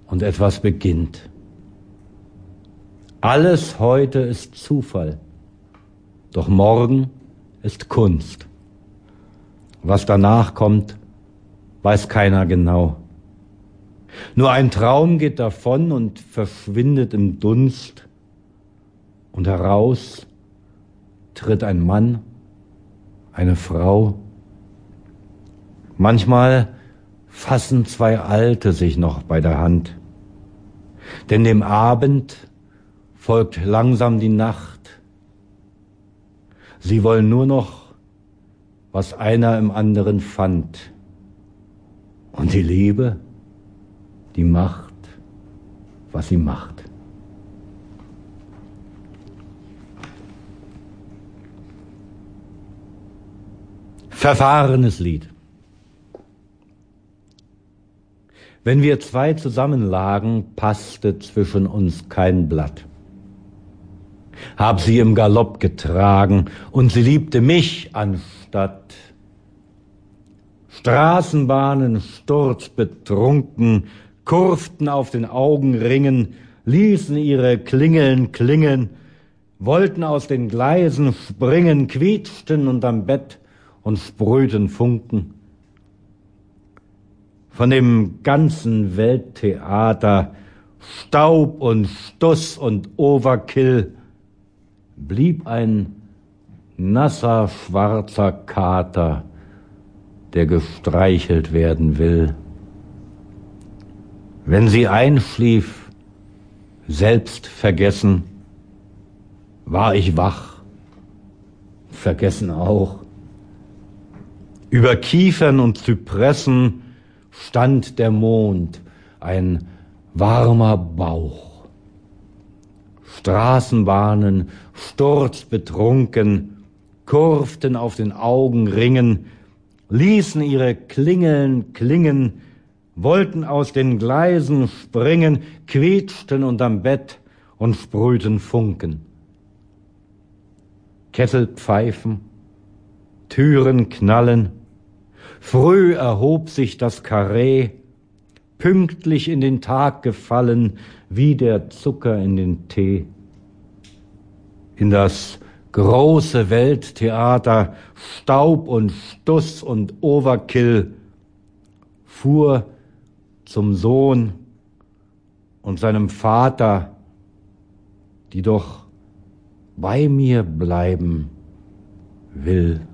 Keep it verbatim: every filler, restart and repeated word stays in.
und etwas beginnt. Alles heute ist Zufall, doch morgen ist Kunst. Was danach kommt, weiß keiner genau. Nur ein Traum geht davon und verschwindet im Dunst, und heraus tritt ein Mann, eine Frau. Manchmal fassen zwei Alte sich noch bei der Hand, denn dem Abend folgt langsam die Nacht. Sie wollen nur noch, was einer im anderen fand. Und die Liebe, die macht, was sie macht. Verfahrenes Lied. Wenn wir zwei zusammenlagen, passte zwischen uns kein Blatt. Hab sie im Galopp getragen und sie liebte mich anstatt. Straßenbahnen sturzbetrunken, kurften auf den Augenringen, ließen ihre Klingeln klingen, wollten aus den Gleisen springen, quietschten unterm Bett und sprühten Funken. Von dem ganzen Welttheater, Staub und Stuss und Overkill, blieb ein nasser, schwarzer Kater, der gestreichelt werden will. Wenn sie einschlief, selbst vergessen, war ich wach, vergessen auch. Über Kiefern und Zypressen stand der Mond, ein warmer Bauch. Straßenbahnen, sturzbetrunken, kurften auf den Augenringen, ließen ihre Klingeln klingen, wollten aus den Gleisen springen, quietschten unterm Bett und sprühten Funken. Kessel pfeifen, Türen knallen, früh erhob sich das Karree, pünktlich in den Tag gefallen, wie der Zucker in den Tee. In das große Welttheater, Staub und Stuss und Overkill, fuhr zum Sohn und seinem Vater, die doch bei mir bleiben will.